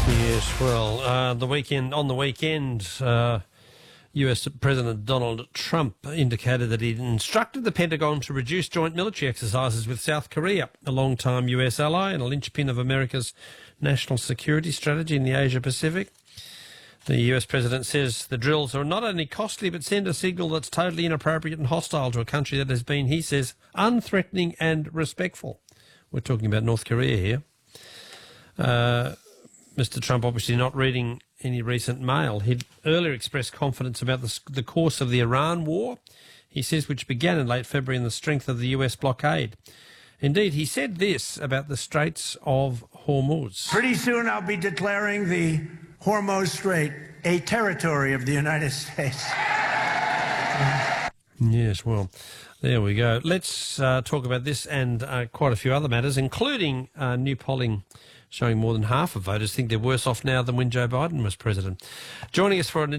Yes, well, on the weekend, US President Donald Trump indicated that he'd instructed the Pentagon to reduce joint military exercises with South Korea, a long-time US ally and a linchpin of America's national security strategy in the Asia-Pacific. The US President says the drills are not only costly but send a signal that's totally inappropriate and hostile to a country that has been, he says, unthreatening and respectful. We're talking about North Korea here. Mr. Trump obviously not reading any recent mail. He'd earlier expressed confidence about the course of the Iran war, he says, which began in late February and the strength of the US blockade. Indeed, he said this about the Straits of Hormuz. Pretty soon I'll be declaring the Hormuz Strait a territory of the United States. Yes, well, there we go. Let's talk about this and quite a few other matters, including new polling showing more than half of voters think they're worse off now than when Joe Biden was president. Joining us for an